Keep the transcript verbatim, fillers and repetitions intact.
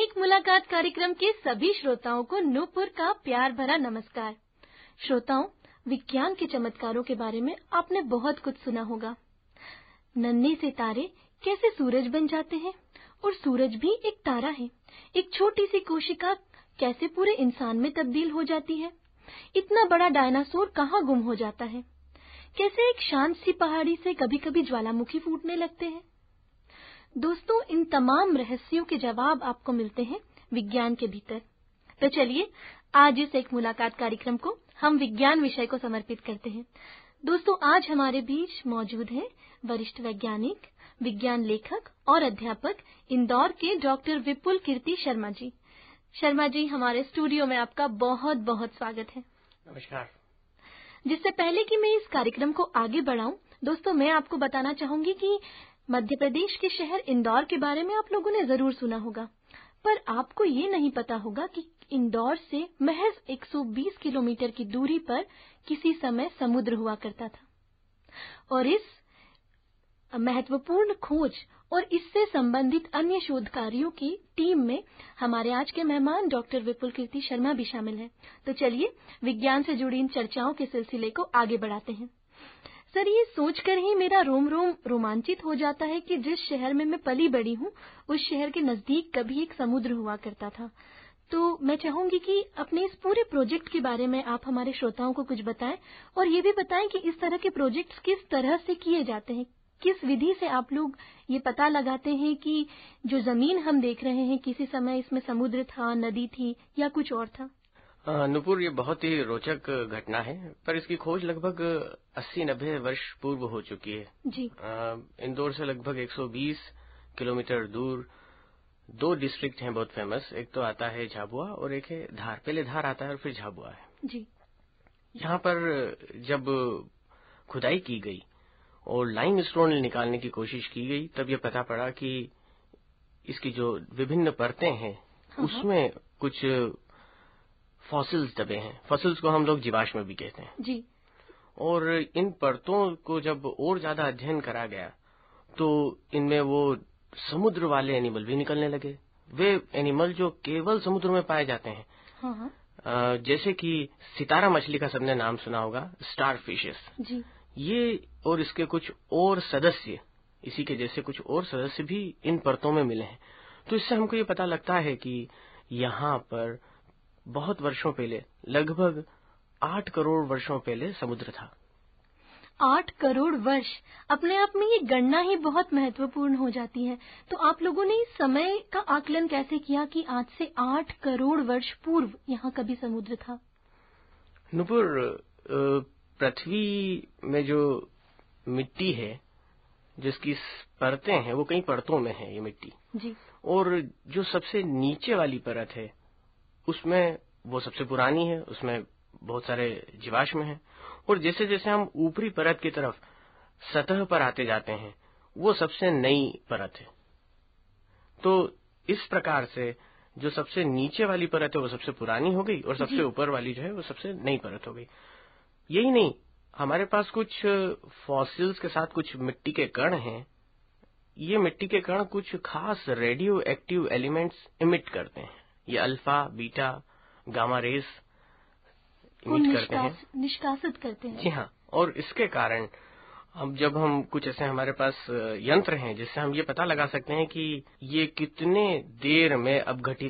एक मुलाकात कार्यक्रम के सभी श्रोताओं को नूपुर का प्यार भरा नमस्कार। श्रोताओं, विज्ञान के चमत्कारों के बारे में आपने बहुत कुछ सुना होगा। नन्हे से तारे कैसे सूरज बन जाते हैं और सूरज भी एक तारा है। एक छोटी सी कोशिका कैसे पूरे इंसान में तब्दील हो जाती है। इतना बड़ा डायनासोर कहाँ गुम हो जाता है। कैसे एक शांत सी पहाड़ी से कभी-कभी ज्वालामुखी फूटने लगते हैं। दोस्तों, इन तमाम रहस्यों के जवाब आपको मिलते हैं विज्ञान के भीतर। तो चलिए, आज इस एक मुलाकात कार्यक्रम को हम विज्ञान विषय को समर्पित करते हैं। दोस्तों, आज हमारे बीच मौजूद हैं वरिष्ठ वैज्ञानिक, विज्ञान लेखक और अध्यापक इंदौर के डॉक्टर विपुल कीर्ति शर्मा जी। शर्मा जी, हमारे स्टूडियो में आपका बहुत बहुत स्वागत है। नमस्कार। जिससे पहले कि मैं इस कार्यक्रम को आगे बढ़ाऊं, दोस्तों मैं आपको बताना चाहूंगी कि मध्य प्रदेश के शहर इंदौर के बारे में आप लोगों ने जरूर सुना होगा, पर आपको ये नहीं पता होगा कि इंदौर से महज एक सौ बीस किलोमीटर की दूरी पर किसी समय समुद्र हुआ करता था। और इस महत्वपूर्ण खोज और इससे संबंधित अन्य शोध कार्यों की टीम में हमारे आज के मेहमान डॉक्टर विपुल कीर्ति शर्मा भी शामिल हैं। तो चलिए, विज्ञान से जुड़ी इन चर्चाओं के सिलसिले को आगे बढ़ाते हैं। सर, ये सोचकर ही मेरा रोम रोम रोमांचित हो जाता है कि जिस शहर में मैं पली बड़ी हूँ, उस शहर के नजदीक कभी एक समुद्र हुआ करता था। तो मैं चाहूंगी कि अपने इस पूरे प्रोजेक्ट के बारे में आप हमारे श्रोताओं को कुछ बताएं और ये भी बताएं कि इस तरह के प्रोजेक्ट्स किस तरह से किए जाते हैं। किस विधि से आप लोग ये पता लगाते हैं कि जो जमीन हम देख रहे हैं किसी समय इसमें समुद्र था, नदी थी या कुछ और था। नूपुर, ये बहुत ही रोचक घटना है, पर इसकी खोज लगभग अस्सी नब्बे वर्ष पूर्व हो चुकी है। जी। इंदौर से लगभग एक सौ बीस किलोमीटर दूर दो डिस्ट्रिक्ट हैं बहुत फेमस। एक तो आता है झाबुआ और एक है धार। पहले धार आता है और फिर झाबुआ है। जी। यहाँ पर जब खुदाई की गई और लाइम स्टोन निकालने की कोशिश की गई, तब ये पता पड़ा कि इसकी जो विभिन्न परतें हैं, हाँ, उसमें कुछ फॉसिल्स दबे हैं। फॉसिल्स को हम लोग जीवाश्म भी कहते हैं। जी। और इन परतों को जब और ज्यादा अध्ययन करा गया तो इनमें वो समुद्र वाले एनिमल भी निकलने लगे। वे एनिमल जो केवल समुद्र में पाए जाते हैं। हाँ, हाँ। आ, जैसे कि सितारा मछली का सबने नाम सुना होगा, स्टार फिशेस। जी। ये और इसके कुछ और सदस्य, इसी के जैसे कुछ और सदस्य भी इन परतों में मिले हैं। तो इससे हमको ये पता लगता है कि यहाँ पर बहुत वर्षों पहले, लगभग आठ करोड़ वर्षों पहले समुद्र था। आठ करोड़ वर्ष, अपने आप में ये गणना ही बहुत महत्वपूर्ण हो जाती है। तो आप लोगों ने इस समय का आकलन कैसे किया कि आज से आठ करोड़ वर्ष पूर्व यहाँ कभी समुद्र था? नुपुर, पृथ्वी में जो मिट्टी है, जिसकी परतें हैं, वो कई परतों में है ये मिट्टी। जी। और जो सबसे नीचे वाली परत है, उसमें वो सबसे पुरानी है, उसमें बहुत सारे जीवाश्म हैं। और जैसे जैसे हम ऊपरी परत की तरफ सतह पर आते जाते हैं, वो सबसे नई परत है। तो इस प्रकार से जो सबसे नीचे वाली परत है वो सबसे पुरानी हो गई और सबसे ऊपर वाली जो है वो सबसे नई परत हो गई। यही नहीं, हमारे पास कुछ फॉसिल्स के साथ कुछ मिट्टी के कण हैं। ये मिट्टी के कण कुछ खास रेडियो एक्टिव एलिमेंट्स इमिट करते हैं। ये alpha, beta, gamma rays emit करते हैं, निष्कासित करते हैं। जी हाँ। और इसके कारण अब जब हम कुछ ऐसे हमारे पास यंत्र हैं जिससे हम ये पता लगा सकते हैं कि ये कितने देर में अपघटित